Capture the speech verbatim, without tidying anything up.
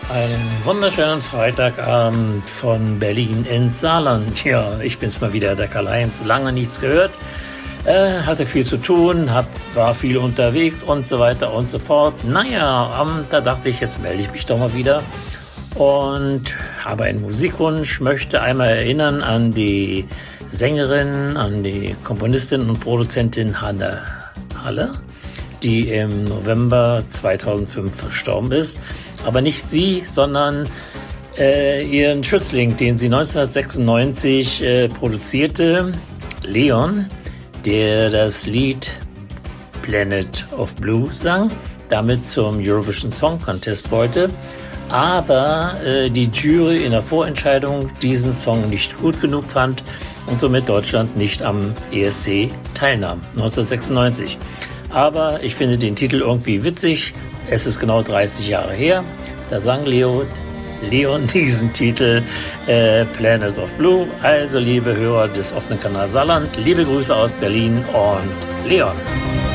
Einen wunderschönen Freitagabend von Berlin ins Saarland. Ja, ich bin's mal wieder, der Karl-Heinz. Lange nichts gehört. Äh, hatte viel zu tun, hab, war viel unterwegs und so weiter und so fort. Naja, ähm, da dachte ich, jetzt melde ich mich doch mal wieder und habe einen Musikwunsch. Möchte einmal erinnern an die Sängerin, an die Komponistin und Produzentin Hanne Halle, die im November zweitausendfünf verstorben ist. Aber nicht sie, sondern äh, ihren Schützling, den sie neunzehnhundertsechsundneunzig äh, produzierte, Leon, der das Lied Planet of Blue sang, damit zum Eurovision Song Contest wollte, aber äh, die Jury in der Vorentscheidung diesen Song nicht gut genug fand und somit Deutschland nicht am E S C teilnahm, neunzehnhundertsechsundneunzig. Aber ich finde den Titel irgendwie witzig. Es ist genau dreißig Jahre her. Da sang Leo, Leon diesen Titel äh, Planet of Blue. Also liebe Hörer des offenen Kanals Saarland, liebe Grüße aus Berlin und Leon.